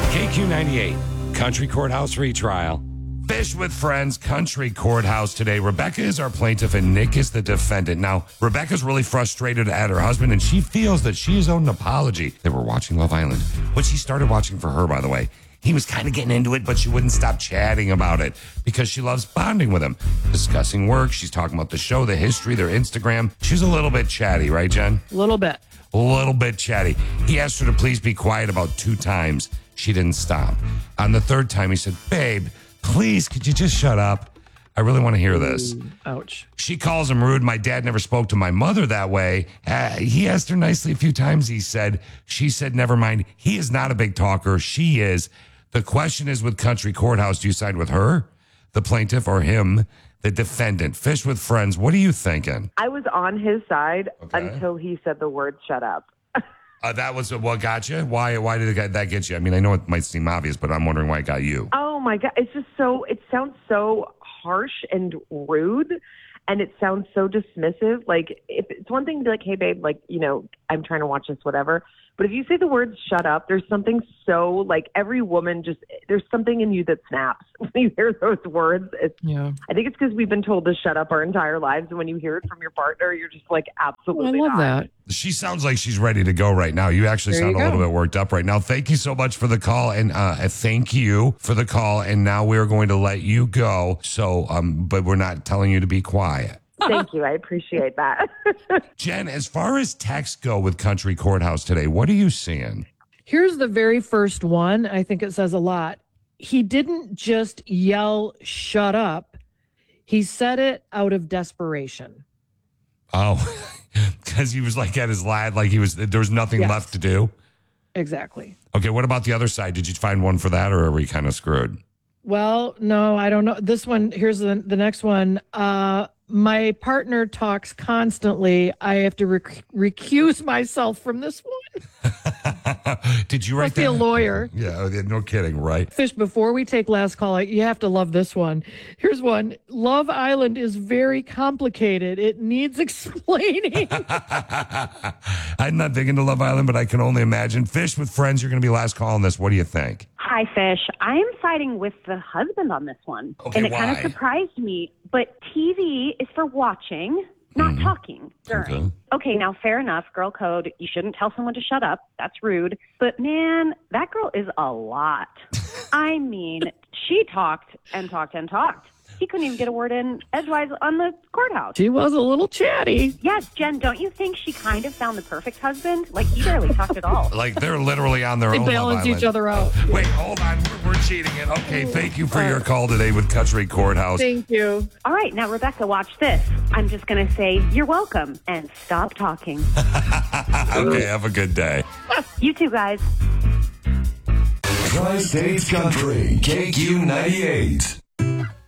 KQ98, Country Courthouse retrial. Fish with Friends, Country Courthouse today. Rebecca is our plaintiff and Nick is the defendant. Now, Rebecca's really frustrated at her husband and she feels that she is owed an apology. They were watching Love Island, which she started watching for her, by the way. He was kind of getting into it, but she wouldn't stop chatting about it because she loves bonding with him. Discussing work, she's talking about the show, the history, their Instagram. She's a little bit chatty, right, Jen? A little bit. A little bit chatty. He asked her to please be quiet about 2 times. She didn't stop. On the 3rd time, he said, babe, please, could you just shut up? I really want to hear this. Ouch. She calls him rude. My dad never spoke to my mother that way. He asked her nicely a few times, he said. She said, never mind. He is not a big talker. She is. The question is with Country Courthouse, do you side with her, the plaintiff, or him, the defendant? Fish with Friends, what are you thinking? I was on his side until he said the word shut up. That was what got you? Why did that get you? I mean, I know it might seem obvious, but I'm wondering why it got you. Oh, my God. It's just it sounds so harsh and rude, and it sounds so dismissive. Like, if it's one thing to be like, hey, babe, like, I'm trying to watch this, whatever. But if you say the word shut up, there's something so, like, every woman there's something in you that snaps when you hear those words. I think it's because we've been told to shut up our entire lives. And when you hear it from your partner, you're just like, absolutely I love that. She sounds like she's ready to go right now. You actually sound a little bit worked up right now. Thank you so much for the call. And thank you for the call. And now we're going to let you go. So, but we're not telling you to be quiet. Thank you. I appreciate that. Jen, as far as texts go with Country Courthouse today, what are you seeing? Here's the very first one. I think it says a lot. He didn't just yell, shut up. He said it out of desperation. Oh, because he was like at his lad, like there was nothing left to do. Exactly. Okay. What about the other side? Did you find one for that, or are we kind of screwed? Well, no, I don't know. This one, here's the next one. My partner talks constantly. I have to recuse myself from this one. Did you write Must that? be a lawyer. Yeah, no kidding, right? Fish, before we take last call, you have to love this one. Here's one. Love Island is very complicated. It needs explaining. I'm not big into Love Island, but I can only imagine. Fish with Friends, you're going to be last call on this. What do you think? Hi, Fish. I'm siding with the husband on this one. Okay, and it why? kind of surprised me. But TV is for watching, not talking during. Okay, now fair enough. Girl code. You shouldn't tell someone to shut up. That's rude. But man, that girl is a lot. I mean, she talked and talked and talked. He couldn't even get a word in edgewise on the courthouse. She was a little chatty. Yes, Jen, don't you think she kind of found the perfect husband? Like, he barely talked at all. Like, they're literally on their They own. balance each other out. Wait, hold on. We're cheating it. Okay, thank you for your call today with Country Courthouse. Thank you. All right, now, Rebecca, watch this. I'm just going to say, you're welcome, and stop talking. Okay, have a good day. You too, guys. Tri-States Country, KQ98.